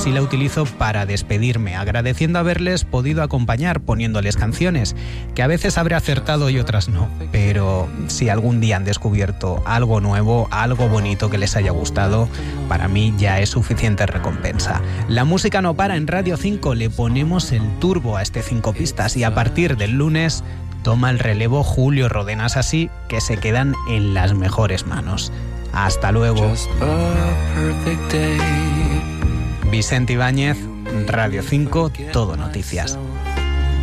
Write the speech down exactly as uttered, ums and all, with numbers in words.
sí la utilizo para despedirme, agradeciendo haberles podido acompañar poniéndoles canciones, que a veces habré acertado y otras no, pero si algún día han descubierto algo nuevo, algo bonito que les haya gustado, para mí ya es suficiente recompensa. La música no para en Radio cinco, le ponemos el turbo a este cinco pistas y a partir del lunes toma el relevo Julio Rodenas, así que se quedan en las mejores manos. Hasta luego. Vicente Ibáñez, Radio cinco, Todo Noticias.